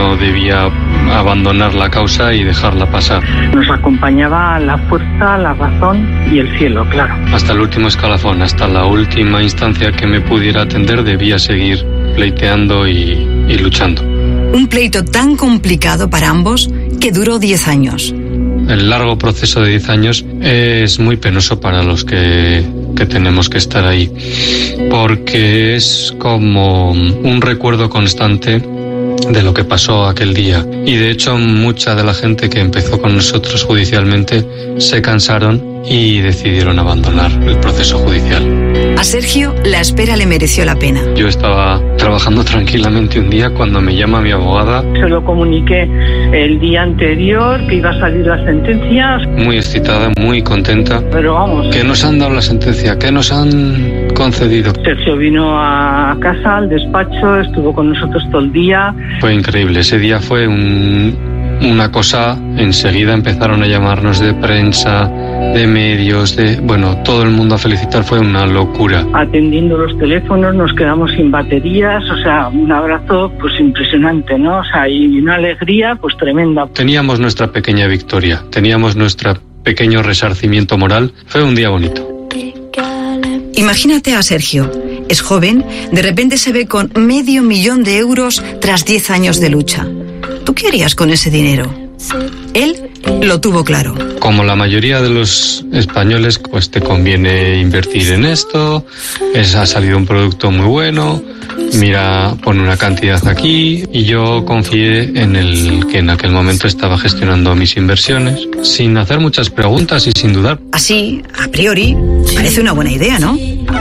no debía abandonar la causa y dejarla pasar. Nos acompañaba la fuerza, la razón y el cielo, claro. Hasta el último escalafón, hasta la última instancia que me pudiera atender, debía seguir pleiteando y luchando. Un pleito tan complicado para ambos que duró 10 años. El largo proceso de 10 años es muy penoso para los que tenemos que estar ahí, porque es como un recuerdo constante de lo que pasó aquel día. Y de hecho mucha de la gente que empezó con nosotros judicialmente se cansaron y decidieron abandonar el proceso judicial. A Sergio la espera le mereció la pena. Yo estaba trabajando tranquilamente un día cuando me llama mi abogada. Se lo comuniqué el día anterior que iba a salir la sentencia. Muy excitada, muy contenta. Pero vamos. Que nos han dado la sentencia, que nos han concedido. Sergio vino a casa, al despacho, estuvo con nosotros todo el día. Fue increíble, ese día fue una cosa, enseguida empezaron a llamarnos de prensa, de medios, todo el mundo a felicitar, fue una locura. Atendiendo los teléfonos nos quedamos sin baterías, o sea, un abrazo pues impresionante, ¿no? O sea, y una alegría pues tremenda. Teníamos nuestra pequeña victoria, teníamos nuestro pequeño resarcimiento moral, fue un día bonito. Imagínate a Sergio, es joven, de repente se ve con $500,000 euros tras 10 años de lucha. ¿Tú qué harías con ese dinero? Él lo tuvo claro. Como la mayoría de los españoles, pues te conviene invertir en esto, ha salido un producto muy bueno, mira, pon una cantidad aquí, y yo confié en el que en aquel momento estaba gestionando mis inversiones, sin hacer muchas preguntas y sin dudar. Así, a priori, parece una buena idea, ¿no?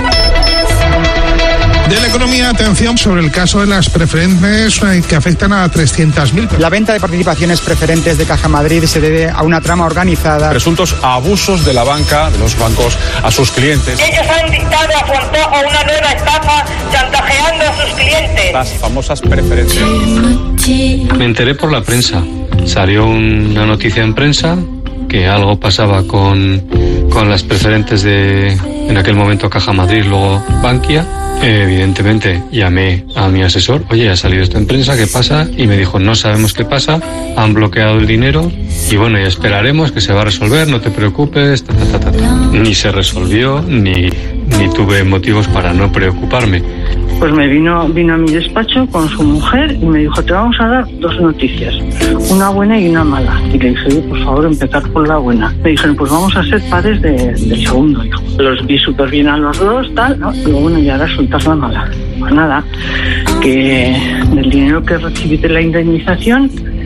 De la economía, atención sobre el caso de las preferentes que afectan a 300.000. La venta de participaciones preferentes de Caja Madrid se debe a una trama organizada. Presuntos abusos de la banca, de los bancos, a sus clientes. Ellos han dictado a su antojo una nueva estafa chantajeando a sus clientes. Las famosas preferentes. Me enteré por la prensa. Salió una noticia en prensa que algo pasaba con las preferentes de, en aquel momento, Caja Madrid, luego Bankia. Evidentemente llamé a mi asesor, oye, ha salido esto en prensa, ¿qué pasa? Y me dijo, no sabemos qué pasa, han bloqueado el dinero y bueno, ya esperaremos que se va a resolver, no te preocupes, Ni se resolvió, ni tuve motivos para no preocuparme. Pues me vino a mi despacho con su mujer y me dijo, te vamos a dar 2 noticias, una buena y una mala. Y le dije, por favor, empezar por la buena. Me dijeron, pues vamos a ser padres del segundo hijo. Los vi súper bien a los dos, tal, ¿no? Y bueno, ya ahora soltar la mala. Pues nada, que del dinero que recibí de la indemnización,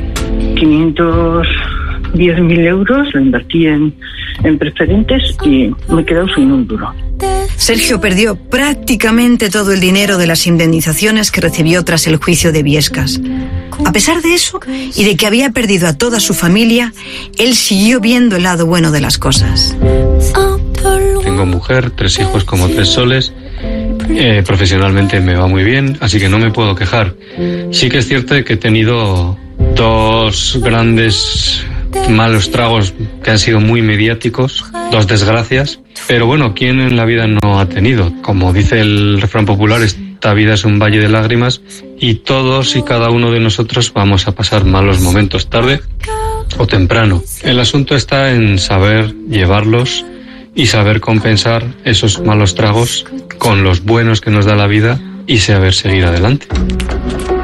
510.000 euros lo invertí en preferentes y me he quedado sin un duro. Sergio perdió prácticamente todo el dinero de las indemnizaciones que recibió tras el juicio de Biescas. A pesar de eso, y de que había perdido a toda su familia, él siguió viendo el lado bueno de las cosas. Tengo mujer, 3 hijos como 3 soles. Profesionalmente me va muy bien, así que no me puedo quejar. Sí que es cierto que he tenido 2 grandes malos tragos que han sido muy mediáticos, 2 desgracias, pero bueno, ¿quién en la vida no ha tenido? Como dice el refrán popular, esta vida es un valle de lágrimas y todos y cada uno de nosotros vamos a pasar malos momentos, tarde o temprano. El asunto está en saber llevarlos y saber compensar esos malos tragos con los buenos que nos da la vida y saber seguir adelante.